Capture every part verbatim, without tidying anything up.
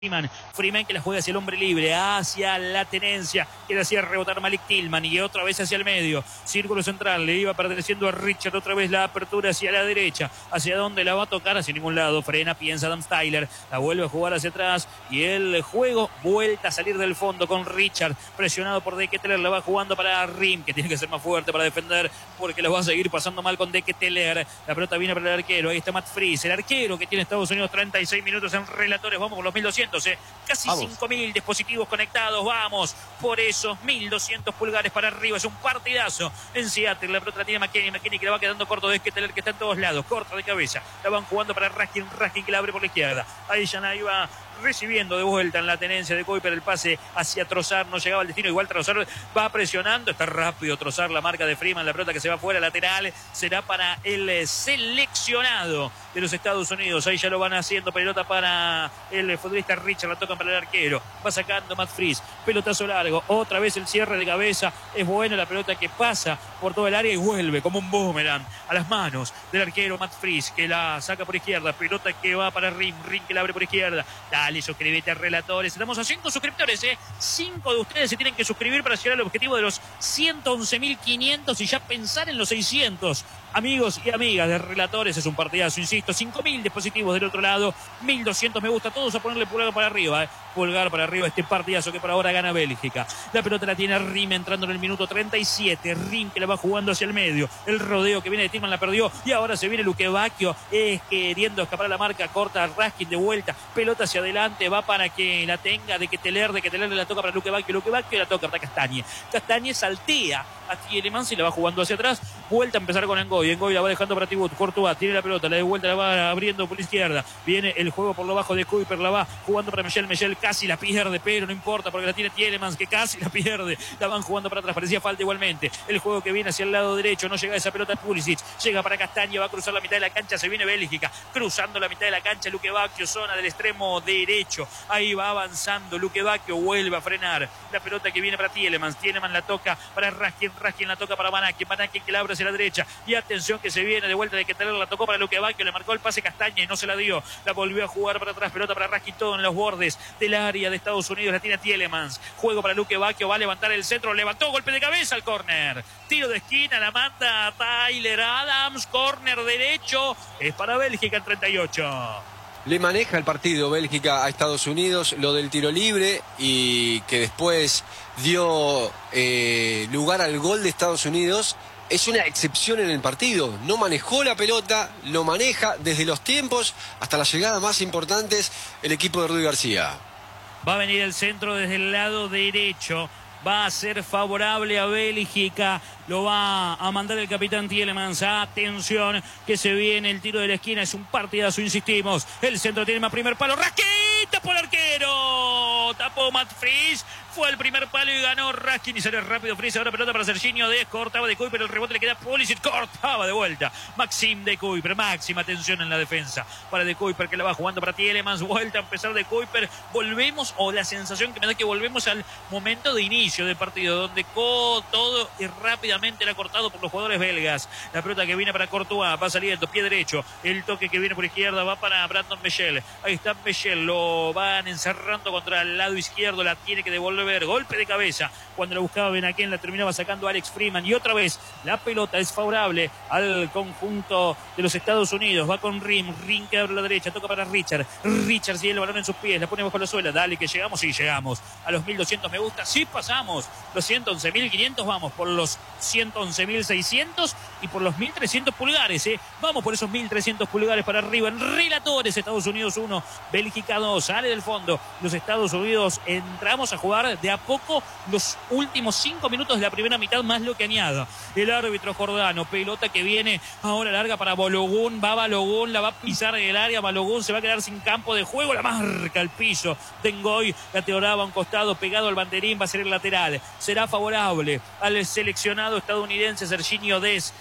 Freeman, Freeman que la juega hacia el hombre libre, hacia la tenencia, que le hacía rebotar Malik Tillman y otra vez hacia el medio, círculo central, le iba perteneciendo a Richard, otra vez la apertura hacia la derecha, hacia donde la va a tocar, hacia ningún lado, frena, piensa Adam Styler, la vuelve a jugar hacia atrás y el juego vuelta a salir del fondo con Richard, presionado por De Ketelaere, la va jugando para Rim, que tiene que ser más fuerte para defender, porque la va a seguir pasando mal con De Ketelaere, la pelota viene para el arquero, ahí está Matt Freese, el arquero que tiene Estados Unidos treinta y seis minutos en relatores, vamos por los mil doscientos. Eh. Casi cinco mil dispositivos conectados, vamos por esos mil doscientos pulgares para arriba, es un partidazo en Seattle, la pelota la tiene McKennie, McKennie que la va quedando corto de Ketelaere, que está en todos lados, corta de cabeza, la van jugando para Raskin, Raskin que la abre por la izquierda, ahí ya iba recibiendo de vuelta en la tenencia de Kuiper el pase hacia Trossard, no llegaba al destino, igual Trossard va presionando, está rápido Trossard, la marca de Freeman, la pelota que se va fuera lateral, será para el seleccionado de los Estados Unidos, ahí ya lo van haciendo, pelota para el futbolista Richard, la tocan para el arquero, va sacando Matt Freese, pelotazo largo, otra vez el cierre de cabeza, es bueno la pelota que pasa por todo el área y vuelve como un boomerang a las manos del arquero Matt Freese, que la saca por izquierda, pelota que va para Rim, Rim que la abre por izquierda, dale, suscríbete a Relatores, estamos a cinco suscriptores, eh, cinco de ustedes se tienen que suscribir para llegar al objetivo de los ciento once mil quinientos y ya pensar en los seiscientos. Amigos y amigas de Relatores, es un partidazo, insisto, cinco mil dispositivos del otro lado, mil doscientos me gusta, todos a ponerle pulgar para arriba, eh. pulgar para arriba este partidazo que por ahora gana Bélgica. La pelota la tiene Rim entrando en el minuto treinta y siete, Rim que la va jugando hacia el medio, el rodeo que viene de Tillman la perdió y ahora se viene Luque Bacchio, es queriendo escapar a la marca, corta Raskin de vuelta, pelota hacia adelante, va para que la tenga De Ketelaere, De Ketelaere la toca para Luque Bacchio, Luque Bacchio la toca para Castañe, Castañe saltea a Tielemans y la va jugando hacia atrás, vuelta a empezar con Engoy, Engoy la va dejando para Thibaut, Courtois tiene la pelota, la de vuelta la va abriendo por la izquierda, viene el juego por lo bajo de Kuiper, la va jugando para Michel, Michel casi la pierde, pero no importa porque la tiene Tielemans que casi la pierde, la van jugando para atrás, parecía falta igualmente, el juego que viene hacia el lado derecho, no llega esa pelota Pulisic, llega para Castañe, va a cruzar la mitad de la cancha, se viene Bélgica, cruzando la mitad de la cancha, Luque Bacchio, zona del extremo derecho, ahí va avanzando, Luque Bacchio vuelve a frenar, la pelota que viene para Tielemans, Tielemans la toca para Raskin, Raskin la toca para Van Aken, Van Aken que la abre hacia la derecha, y atención que se viene de vuelta de Ketelaere, la tocó para Luque Bacchio, le marcó el pase Castañe, no se la dio, la volvió a jugar para atrás, pelota para Raskin, todo en los bordes del área de Estados Unidos, la tiene Tielemans, juego para Luque Bacchio, va a levantar el centro, levantó, golpe de cabeza al córner, tiro de esquina, la manda Tyler Adams, córner derecho, es para Bélgica en treinta y ocho. Le maneja el partido Bélgica a Estados Unidos, lo del tiro libre y que después dio eh, lugar al gol de Estados Unidos. Es una excepción en el partido, no manejó la pelota, lo maneja desde los tiempos hasta las llegadas más importantes el equipo de Rudi García. Va a venir el centro desde el lado derecho, va a ser favorable a Bélgica, lo va a mandar el capitán Tielemans, atención que se viene el tiro de la esquina, es un partidazo, insistimos, el centro tiene más primer palo, Raskin, tapó el arquero, tapó Matt Freese, fue el primer palo y ganó Raskin y sale rápido Freese, ahora pelota para Serginho Dest, cortaba de Kuiper, el rebote le queda a Pulisic, cortaba de vuelta, Maxim de Kuiper, máxima atención en la defensa para de Kuiper que la va jugando para Tielemans, vuelta a empezar de Kuiper, volvemos, o la sensación que me da que volvemos al momento de inicio del partido, donde todo y rápidamente era cortado por los jugadores belgas, la pelota que viene para Courtois, va saliendo, pie derecho, el toque que viene por izquierda va para Brandon Michel, ahí está Michel, lo van encerrando contra el lado izquierdo, la tiene que devolver, golpe de cabeza, cuando la buscaba Ben Aken la terminaba sacando Alex Freeman y otra vez la pelota es favorable al conjunto de los Estados Unidos, va con Rim, Rim que abre la derecha, toca para Richard, Richard sigue el balón en sus pies, la pone bajo la suela, dale que llegamos, sí llegamos a los mil doscientos me gusta, sí pasamos los ciento once mil quinientos, vamos por los ciento once mil seiscientos y por los mil trescientos pulgares, eh. vamos por esos mil trescientos pulgares para arriba en Relatores, Estados Unidos uno, Bélgica dos, sale del fondo los Estados Unidos, entramos a jugar de a poco los últimos cinco minutos de la primera mitad más lo que añada el árbitro Jordano, pelota que viene ahora larga para Balogun, va Balogun, la va a pisar en el área, Balogun se va a quedar sin campo de juego, la marca al piso, Dengoy la teoraba a un costado pegado al banderín, va a ser el lateral, será favorable al seleccionado estadounidense Serginho Dest,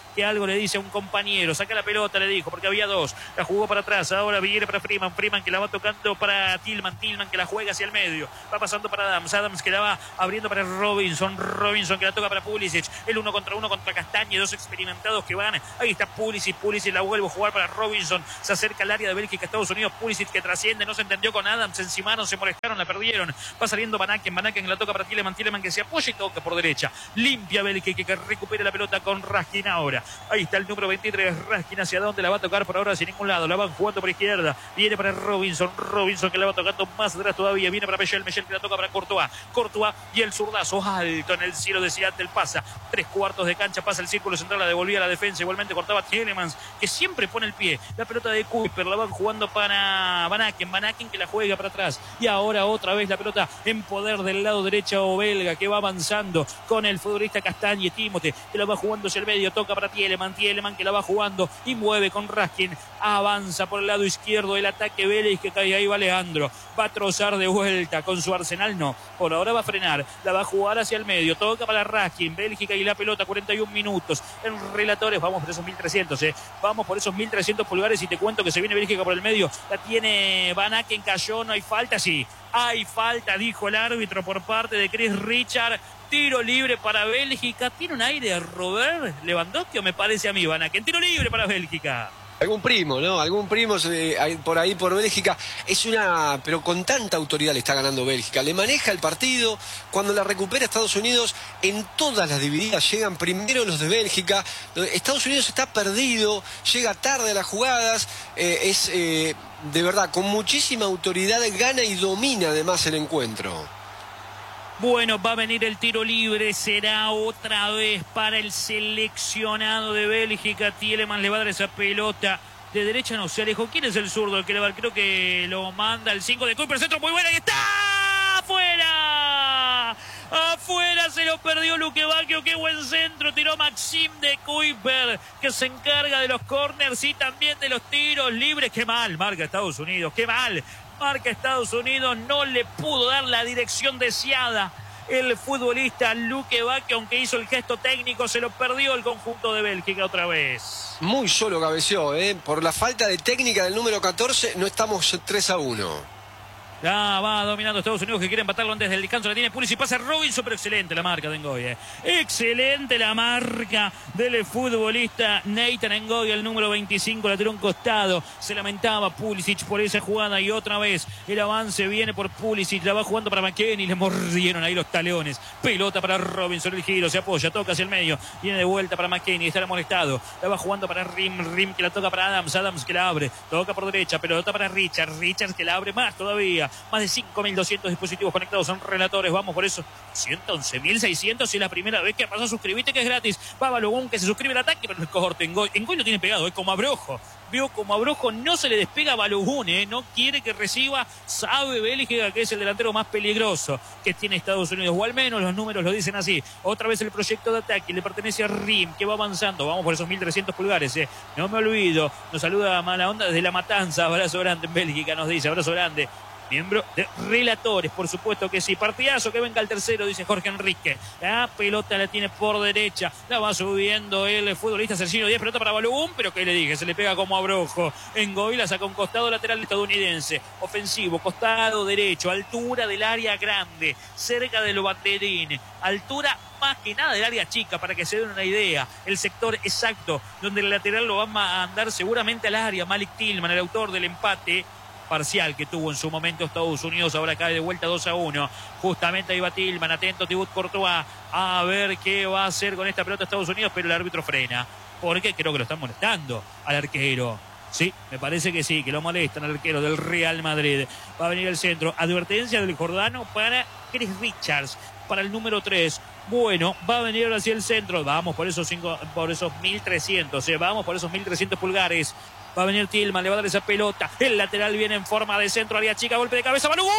que algo le dice a un compañero. Saca la pelota, le dijo, porque había dos. La jugó para atrás, ahora viene para Freeman. Freeman que la va tocando para Tillman. Tillman que la juega hacia el medio. Va pasando para Adams. Adams que la va abriendo para Robinson. Robinson que la toca para Pulisic. El uno contra uno contra Castañe. Dos experimentados que van. Ahí está Pulisic. Pulisic la vuelve a jugar para Robinson. Se acerca al área de Bélgica, Estados Unidos. Pulisic que trasciende. No se entendió con Adams. Encima no se molestaron, la perdieron. Va saliendo Van Aken. Van Aken la toca para Tilleman. Tilleman que se apoya y toca por derecha. Limpia Bélgica que recupera la pelota con Raskin ahora. Ahí está el número veintitrés. Raskin hacia dónde la va a tocar por ahora hacia ningún lado. La van jugando por izquierda. Viene para Robinson. Robinson que la va tocando más atrás todavía. Viene para Mechel. Mechel que la toca para Courtois. Courtois y el zurdazo alto en el cielo de Seattle pasa. Tres cuartos de cancha. Pasa el círculo central. La devolvía a la defensa. Igualmente cortaba Tielemans que siempre pone el pie. La pelota de Kuiper. La van jugando para Van Aken. Van Aken que la juega para atrás. Y ahora otra vez la pelota en poder del lado derecho o belga que va avanzando con el futbolista Castañe. Timote que la va jugando hacia el medio. Toca para Tielemans. Tielemans que la va jugando y mueve con Raskin. Avanza por el lado izquierdo el ataque Vélez que cae ahí. Va Leandro. Va a trozar de vuelta con su Arsenal. No. Por ahora va a frenar. La va a jugar hacia el medio. Toca para Raskin. Bélgica y la pelota. cuarenta y un minutos. En relatores vamos por esos mil trescientos. Eh. Vamos por esos mil trescientos pulgares y te cuento que se viene Bélgica por el medio. La tiene Van Aken. Cayó. No hay falta. Sí. Hay falta, dijo el árbitro por parte de Chris Richard. Tiro libre para Bélgica. ¿Tiene un aire de Robert Lewandowski o me parece a mí, Van Aken? Tiro libre para Bélgica. Algún primo, ¿no? Algún primo eh, por ahí por Bélgica. Es una... Pero con tanta autoridad le está ganando Bélgica. Le maneja el partido. Cuando la recupera Estados Unidos, en todas las divididas llegan primero los de Bélgica. Estados Unidos está perdido. Llega tarde a las jugadas. Eh, es, eh, de verdad, con muchísima autoridad gana y domina además el encuentro. Bueno, va a venir el tiro libre, será otra vez para el seleccionado de Bélgica. Tielemans le va a dar esa pelota de derecha, no se alejó. ¿Quién es el zurdo? El que le va, creo que lo manda el cinco de Kuiper, centro muy bueno, y está afuera. Afuera se lo perdió Luque Bacchio, qué buen centro, tiró Maxim de Kuiper, que se encarga de los corners y también de los tiros libres. Qué mal marca Estados Unidos, qué mal marca Estados Unidos, no le pudo dar la dirección deseada el futbolista Luque Bacchio, aunque hizo el gesto técnico, se lo perdió el conjunto de Bélgica otra vez. Muy solo cabeció, ¿eh? Por la falta de técnica del número catorce, no estamos tres a uno. Ya va dominando Estados Unidos, que quiere empatarlo antes del descanso. La tiene Pulisic, pasa Robinson, pero excelente la marca de Ngoy. Eh. Excelente la marca del futbolista Nathan Ngoy, el número veinticinco, la tiró un costado. Se lamentaba Pulisic por esa jugada y otra vez el avance viene por Pulisic. La va jugando para McKennie, le mordieron ahí los talones. Pelota para Robinson, el giro, se apoya, toca hacia el medio. Viene de vuelta para McKennie, está molestado. La va jugando para Rim, Rim que la toca para Adams. Adams que la abre, toca por derecha, pelota para Richard. Richard que la abre más todavía. Más de cinco mil doscientos dispositivos conectados en relatores. Vamos por eso. ciento once mil seiscientos. Y es la primera vez que pasó. Suscribite que es gratis. Va Balogun que se suscribe al ataque. Pero el corte en Ngoy. En Ngoy lo tiene pegado. Es como Abrojo. Veo como Abrojo no se le despega a Balogun. ¿eh? No quiere que reciba. Sabe Bélgica que es el delantero más peligroso que tiene Estados Unidos. O al menos los números lo dicen así. Otra vez el proyecto de ataque. Le pertenece a Rim. Que va avanzando. Vamos por esos mil trescientos pulgares. ¿eh? No me olvido. Nos saluda Mala Onda desde La Matanza. Abrazo grande en Bélgica. Nos dice. Abrazo grande. Miembro de relatores, por supuesto que sí. Partidazo, que venga el tercero, dice Jorge Enrique. La pelota la tiene por derecha. La va subiendo el futbolista Serginho Díaz. Pelota para Balogun, pero que le dije, se le pega como Abrojo. Ngoy la saca un costado lateral estadounidense. Ofensivo, costado derecho, altura del área grande, cerca del banderín. Altura más que nada del área chica, para que se den una idea. El sector exacto, donde el lateral lo va a mandar seguramente al área. Malik Tillman, el autor del empate parcial que tuvo en su momento Estados Unidos, ahora cae de vuelta dos a uno. Justamente ahí va Tillman, atento Thibaut Courtois, a ver qué va a hacer con esta pelota Estados Unidos, pero el árbitro frena, porque creo que lo están molestando al arquero. Sí, me parece que sí, que lo molestan al arquero del Real Madrid. Va a venir el centro, advertencia del jordano para Chris Richards, para el número tres. Bueno, va a venir hacia el centro, vamos por esos, cinco, por esos mil trescientos, ¿eh? Vamos por esos mil trescientos pulgares. Va a venir Tillman, le va a dar esa pelota. El lateral viene en forma de centro, área chica, golpe de cabeza. ¡Balogun!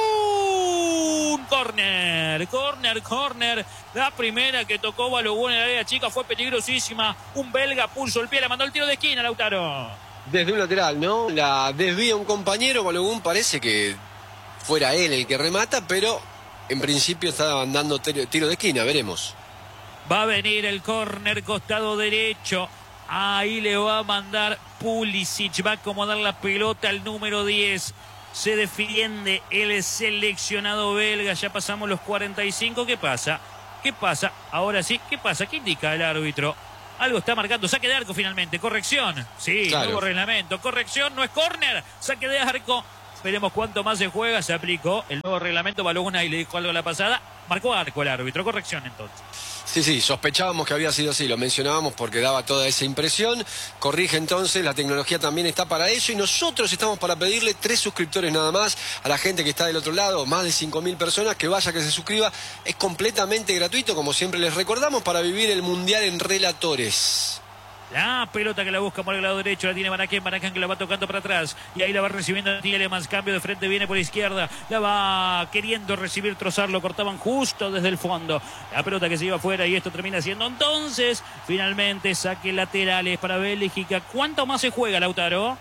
Corner, corner, corner. La primera que tocó Balogun en el área chica fue peligrosísima. Un belga puso el pie, le mandó el tiro de esquina, Lautaro. Desde un lateral, ¿no? La desvía un compañero. Balogun parece que fuera él el que remata, pero en principio estaba dando tiro de esquina, veremos. Va a venir el córner costado derecho. Ahí le va a mandar Pulisic. Va a acomodar la pelota al número diez. Se defiende el seleccionado belga. Ya pasamos los cuarenta y cinco. ¿Qué pasa? ¿Qué pasa? Ahora sí. ¿Qué pasa? ¿Qué indica el árbitro? Algo está marcando. Saque de arco finalmente. Corrección. Sí, claro. Nuevo reglamento. Corrección. No es córner. Saque de arco. Veremos cuánto más se juega. Se aplicó el nuevo reglamento. Baloguna y le dijo algo a la pasada. Marcó arco el árbitro. Corrección entonces. Sí, sí, sospechábamos que había sido así, lo mencionábamos porque daba toda esa impresión. Corrige entonces, la tecnología también está para eso y nosotros estamos para pedirle tres suscriptores nada más a la gente que está del otro lado, más de cinco mil personas, que vaya, que se suscriba. Es completamente gratuito, como siempre les recordamos, para vivir el Mundial en Relatores. La pelota que la busca por el lado derecho, la tiene Manaquén, Manaquén que la va tocando para atrás. Y ahí la va recibiendo Tielemans, cambio de frente, viene por izquierda. La va queriendo recibir Trossard, lo cortaban justo desde el fondo. La pelota que se iba afuera y esto termina siendo entonces, finalmente, saque laterales para Bélgica. ¿Cuánto más se juega, Lautaro?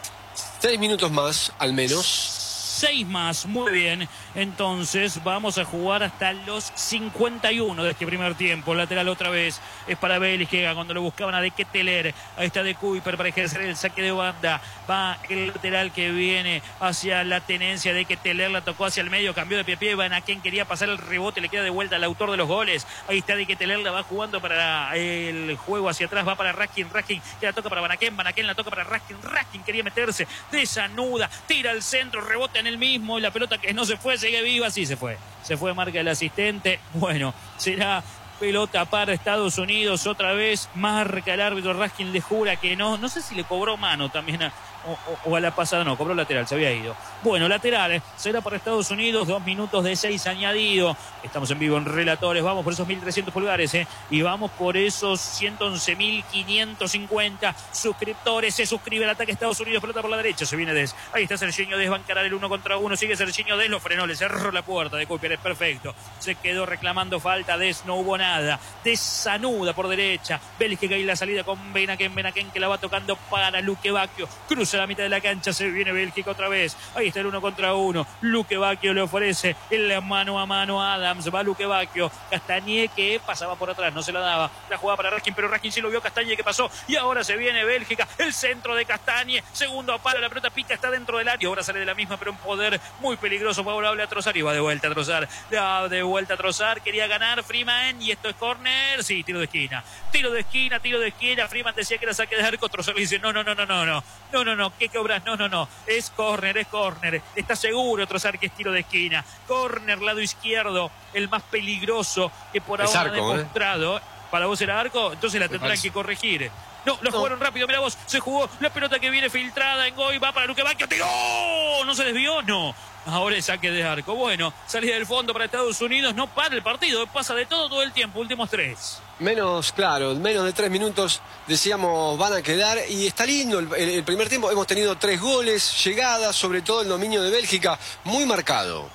Seis minutos más, al menos. Seis más, muy bien. Entonces vamos a jugar hasta los cincuenta y uno de este primer tiempo. Lateral otra vez es para Bélgica cuando lo buscaban a De Ketelaere. Ahí está De Kuiper para ejercer el saque de banda. Va el lateral que viene hacia la tenencia de Ketelaere. La tocó hacia el medio, cambió de pie a pie. Manaquén quería pasar el rebote, le queda de vuelta al autor de los goles. Ahí está De Ketelaere, la va jugando para el juego hacia atrás. Va para Raskin, Raskin que la toca para Manaquén. Manaquén la toca para Raskin. Raskin quería meterse, desanuda, tira al centro, rebote en el mismo. Y la pelota que no se fue, sigue viva, sí se fue. Se fue, marca el asistente. Bueno, será pelota para Estados Unidos. Otra vez marca el árbitro. Raskin le jura que no. No sé si le cobró mano también a, o, o, o a la pasada. No, cobró lateral, se había ido. Bueno, lateral será para Estados Unidos. Dos minutos de seis añadido. Estamos en vivo en Relatores. Vamos por esos mil trescientos pulgares, ¿eh? Y vamos por esos ciento once mil quinientos cincuenta suscriptores. Se suscribe el ataque Estados Unidos. Pelota por la derecha. Se viene Des. Ahí está Serginho Des. Va a encarar el uno contra uno. Sigue Serginho Des. Lo frenó. Le cerró la puerta de Kuiper. Es perfecto. Se quedó reclamando falta. Des. No hubo nada. Desanuda por derecha. Bélgica y la salida con Benaquén. Benaquén que la va tocando para Luque Bacchio. Cruza la mitad de la cancha. Se viene Bélgica otra vez. Ahí está el uno contra uno. Luque Bacchio le ofrece el mano a mano a Adams. Va Luque Bacchio. Castañé que pasaba por atrás. No se la daba. La jugaba para Raskin, pero Raskin sí lo vio. Castañé que pasó. Y ahora se viene Bélgica. El centro de Castañé. Segundo palo. La pelota pica. Está dentro del área. Ahora sale de la misma, pero un poder muy peligroso. Favorable a Trossard. Y va de vuelta a Trossard. Va de vuelta a Trossard. Quería ganar Freeman. Y esto es córner. Sí, tiro de esquina. Tiro de esquina, tiro de esquina. Freeman decía que era saque de arco. Trossard le dice: no, no, no, no, no, no. No, no, no. ¿Qué cobras? No, no, no. Es córner, es córner. Está seguro Trossard que es tiro de esquina. Córner, lado izquierdo. El más peligroso que por es ahora arco, ha demostrado. ¿eh? Para vos era arco, entonces la tendrán que corregir. No, lo jugaron no. rápido, mira vos, se jugó la pelota que viene filtrada en Goy, va para Luque Bacchio, tiró, no se desvió, no. Ahora el saque de arco. Bueno, salida del fondo para Estados Unidos, no para el partido, pasa de todo todo el tiempo, últimos tres. Menos, claro, menos de tres minutos, decíamos, van a quedar. Y está lindo el, el, el primer tiempo, hemos tenido tres goles, llegadas, sobre todo el dominio de Bélgica, muy marcado.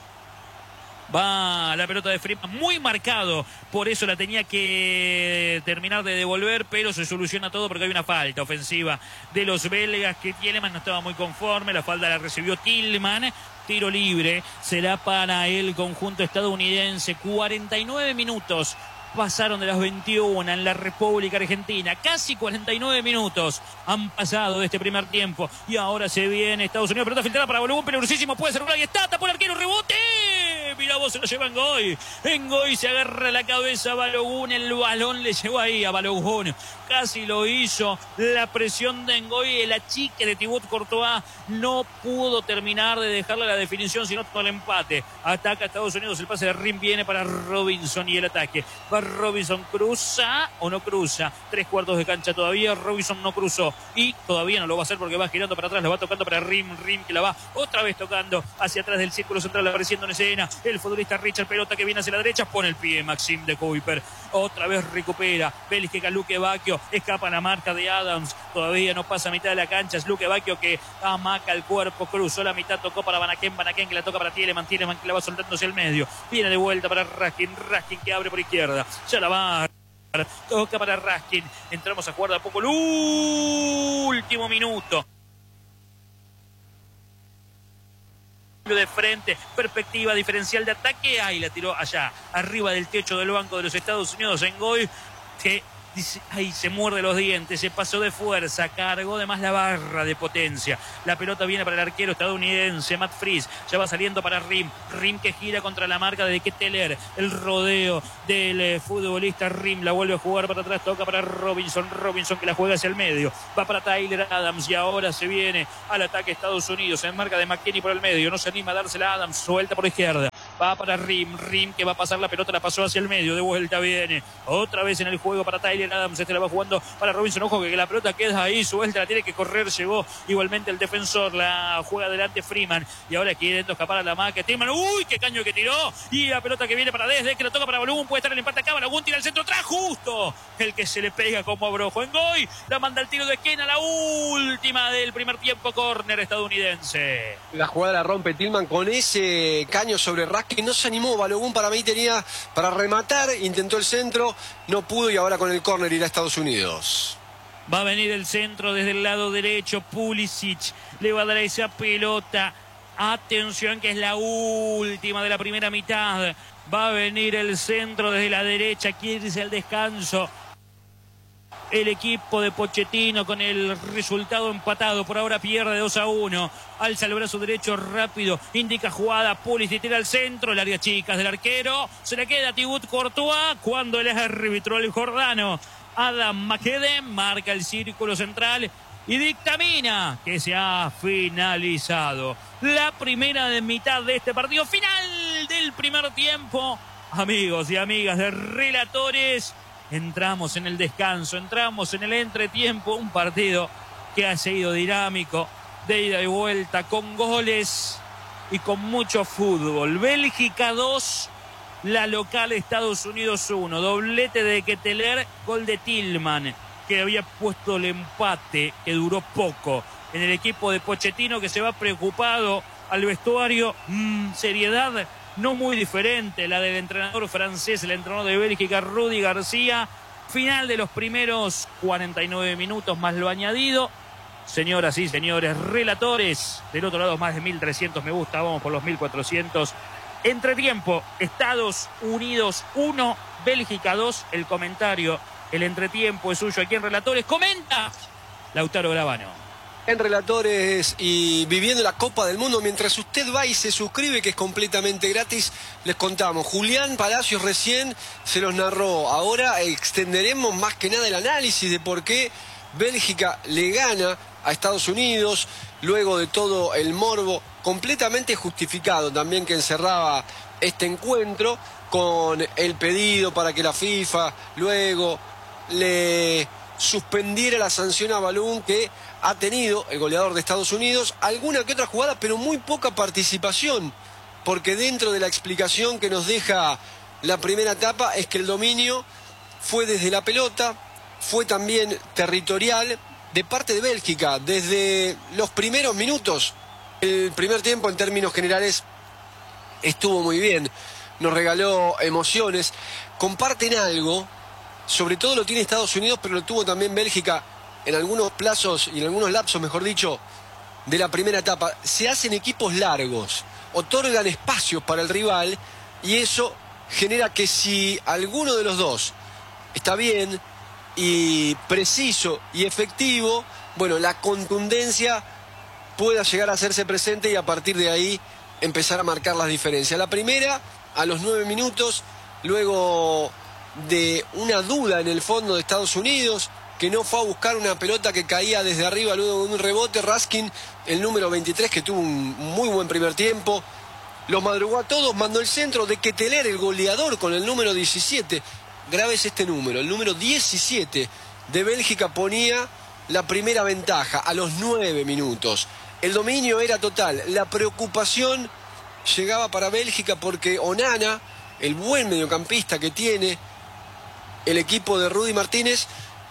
Va la pelota de Freeman muy marcado, por eso la tenía que terminar de devolver, pero se soluciona todo porque hay una falta ofensiva de los belgas que Tielemans no estaba muy conforme, la falta la recibió Tillman, tiro libre, será para el conjunto estadounidense. Cuarenta y nueve minutos pasaron de las veintiuna en la República Argentina. Casi cuarenta y nueve minutos han pasado de este primer tiempo. Y ahora se viene Estados Unidos. Pelota filtrada para Balogun. Peligrosísimo. Puede ser un ahí está. Tapó el arquero. Rebote. Mira vos, se lo lleva Ngoy. Ngoy se agarra la cabeza a Balogun. El balón le llegó ahí a Balogun. Casi lo hizo. La presión de Ngoy. El achique de Thibaut Courtois no pudo terminar de dejarle la definición, sino todo el empate. Ataca Estados Unidos. El pase de Rim viene para Robinson y el ataque. Va Robinson, cruza o no cruza. Tres cuartos de cancha todavía. Robinson no cruzó y todavía no lo va a hacer porque va girando para atrás. Lo va tocando para Rim. Rim que la va otra vez tocando hacia atrás del círculo central, apareciendo en escena el futbolista Richard. Pelota que viene hacia la derecha. Pone el pie Maxime de Kuiper. Otra vez recupera Bélgica. Luque Bacchio escapa la marca de Adams. Todavía no pasa a mitad de la cancha. Es Luque Bacchio que amaca el cuerpo. Cruzó la mitad. Tocó para Manaquén. Manaquén que la toca para Tielemans. Tielemans que la va soltando hacia el medio. Viene de vuelta para Raskin. Raskin que abre por izquierda. Ya la va. Toca para Raskin. Entramos a jugar de a poco el último minuto. De frente, perspectiva diferencial de ataque. Ahí la tiró allá, arriba del techo del banco de los Estados Unidos. Ngoy que dice, ay, se muerde los dientes, se pasó de fuerza, cargó además la barra de potencia. La pelota viene para el arquero estadounidense, Matt Freese, ya va saliendo para Rim. Rim que gira contra la marca de Ketteler. El rodeo del eh, futbolista Rim, la vuelve a jugar para atrás, toca para Robinson. Robinson que la juega hacia el medio, va para Tyler Adams y ahora se viene al ataque Estados Unidos. En marca de McKennie por el medio, no se anima a dársela a Adams, suelta por izquierda. Va para Rim, Rim que va a pasar la pelota, la pasó hacia el medio, de vuelta viene, otra vez en el juego para Tyler Adams, este la va jugando para Robinson, ojo que la pelota queda ahí, suelta, la tiene que correr, llegó igualmente el defensor, la juega adelante Freeman, y ahora queriendo escapar a la marca, Tillman, uy, qué caño que tiró, y la pelota que viene para desde, que lo toca para Balogun, puede estar el empate acá, Balogun tira al centro atrás, justo, el que se le pega como abrojo, en Goy, la manda el tiro de esquina, la última del primer tiempo, córner estadounidense. La jugada la rompe Tillman con ese caño sobre Raskin. No se animó, Balogun para mí tenía para rematar, intentó el centro, no pudo y ahora con el córner irá a Estados Unidos. Va a venir el centro desde el lado derecho, Pulisic le va a dar esa pelota, atención que es la última de la primera mitad, va a venir el centro desde la derecha, quiere irse al descanso. El equipo de Pochettino con el resultado empatado. Por ahora pierde dos a uno. Alza el brazo derecho rápido. Indica jugada. Pulisic tira al centro. El área chica del arquero. Se le queda Thibaut Courtois cuando el árbitro el jordano Adam McKedden marca el círculo central y dictamina que se ha finalizado la primera de mitad de este partido. Final del primer tiempo. Amigos y amigas de Relatores, entramos en el descanso, entramos en el entretiempo, un partido que ha sido dinámico, de ida y vuelta, con goles y con mucho fútbol. Bélgica dos, la local Estados Unidos uno, doblete de Ketteler, gol de Tillman, que había puesto el empate, que duró poco, en el equipo de Pochettino, que se va preocupado al vestuario, mm, seriedad no muy diferente, la del entrenador francés, el entrenador de Bélgica, Rudy García. Final de los primeros cuarenta y nueve minutos más lo añadido. Señoras y señores, relatores, del otro lado más de mil trescientos me gusta, vamos por los mil cuatrocientos. Entretiempo, Estados Unidos uno, Bélgica dos, el comentario, el entretiempo es suyo aquí en Relatores. Comenta Lautaro Gravano. En Relatores y viviendo la Copa del Mundo, mientras usted va y se suscribe, que es completamente gratis, les contamos. Julián Palacios recién se los narró. Ahora extenderemos más que nada el análisis de por qué Bélgica le gana a Estados Unidos, luego de todo el morbo completamente justificado también que encerraba este encuentro, con el pedido para que la FIFA luego le suspendiera la sanción a Balogun que ha tenido el goleador de Estados Unidos, alguna que otra jugada, pero muy poca participación, porque dentro de la explicación que nos deja la primera etapa es que el dominio fue desde la pelota, fue también territorial de parte de Bélgica, desde los primeros minutos. El primer tiempo en términos generales estuvo muy bien, nos regaló emociones, comparten algo, sobre todo lo tiene Estados Unidos, pero lo tuvo también Bélgica en algunos plazos y en algunos lapsos, mejor dicho, de la primera etapa. Se hacen equipos largos, otorgan espacios para el rival y eso genera que si alguno de los dos está bien y preciso y efectivo, bueno, la contundencia pueda llegar a hacerse presente y a partir de ahí empezar a marcar las diferencias. La primera, a los nueve minutos, luego de una duda en el fondo de Estados Unidos, que no fue a buscar una pelota que caía desde arriba luego de un rebote. Raskin, el número veintitrés, que tuvo un muy buen primer tiempo, los madrugó a todos, mandó el centro de Ketteler, el goleador, con el número diecisiete. Grave este número, el número diecisiete de Bélgica ponía la primera ventaja a los nueve minutos. El dominio era total, la preocupación llegaba para Bélgica porque Onana, el buen mediocampista que tiene el equipo de Rudy Martínez,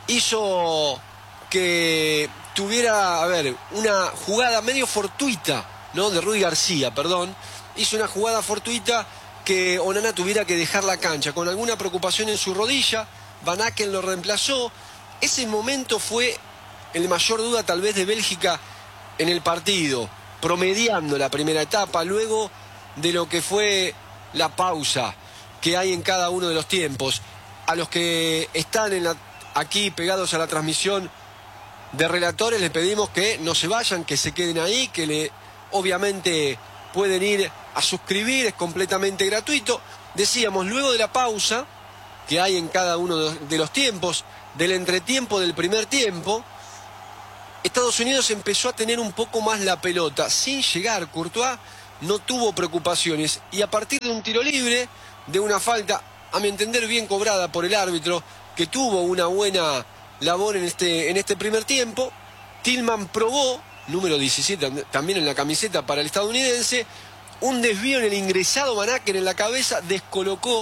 hizo que tuviera, a ver, una jugada medio fortuita, ¿no? De Rudy García, perdón. Hizo una jugada fortuita que Onana tuviera que dejar la cancha, con alguna preocupación en su rodilla. Van Aken lo reemplazó. Ese momento fue el de mayor duda tal vez de Bélgica en el partido, promediando la primera etapa, luego de lo que fue la pausa que hay en cada uno de los tiempos. a los que están en la, aquí pegados a la transmisión de relatores, les pedimos que no se vayan, que se queden ahí, que le, obviamente pueden ir a suscribir, es completamente gratuito. Decíamos, luego de la pausa que hay en cada uno de los tiempos, del entretiempo del primer tiempo, Estados Unidos empezó a tener un poco más la pelota. Sin llegar, Courtois no tuvo preocupaciones. Y a partir de un tiro libre, de una falta, a mi entender, bien cobrada por el árbitro, que tuvo una buena labor en este, en este primer tiempo, Tillman probó, número diecisiete también en la camiseta para el estadounidense, un desvío en el ingresado Manaker en la cabeza, descolocó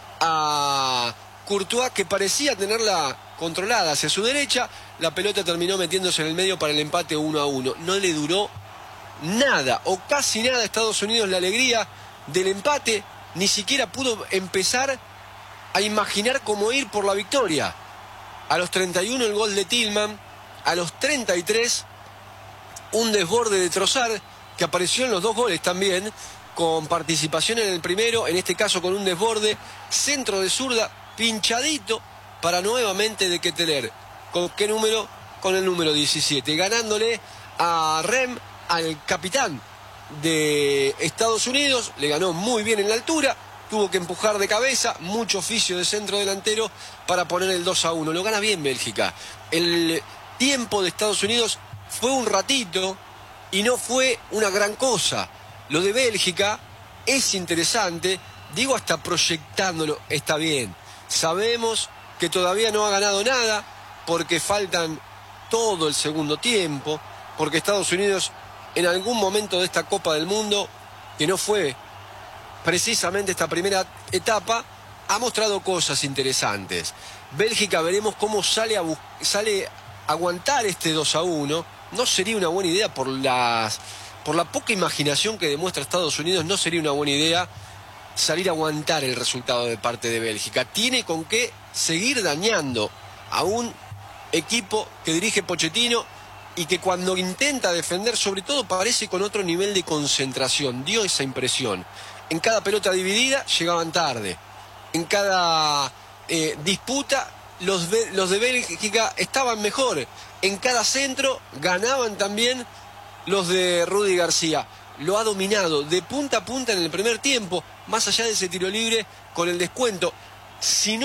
a Courtois, que parecía tenerla controlada hacia su derecha. La pelota terminó metiéndose en el medio para el empate uno a uno. No le duró nada o casi nada a Estados Unidos la alegría del empate. Ni siquiera pudo empezar a imaginar cómo ir por la victoria. A los treinta y uno el gol de Tillman, a los treinta y tres un desborde de Trossard, que apareció en los dos goles también, con participación en el primero, en este caso con un desborde, centro de zurda, pinchadito para nuevamente de Ketteler. ¿Con qué número? Con el número diecisiete, ganándole a Rem, al capitán de Estados Unidos. Le ganó muy bien en la altura, tuvo que empujar de cabeza, mucho oficio de centro delantero para poner el dos a uno. Lo gana bien Bélgica. El tiempo de Estados Unidos fue un ratito y no fue una gran cosa. Lo de Bélgica es interesante, digo, hasta proyectándolo está bien. Sabemos que todavía no ha ganado nada porque faltan todo el segundo tiempo, porque Estados Unidos en algún momento de esta Copa del Mundo, que no fue precisamente esta primera etapa, ha mostrado cosas interesantes. Bélgica, veremos cómo sale a, sale a aguantar este dos a uno. No sería una buena idea por las... por la poca imaginación que demuestra Estados Unidos, no sería una buena idea salir a aguantar el resultado de parte de Bélgica. Tiene con qué seguir dañando a un equipo que dirige Pochettino y que cuando intenta defender, sobre todo, parece con otro nivel de concentración. Dio esa impresión. En cada pelota dividida llegaban tarde. En cada eh, disputa los, los de Bélgica estaban mejor. En cada centro ganaban también los de Rudy García. Lo ha dominado de punta a punta en el primer tiempo, más allá de ese tiro libre con el descuento. Si no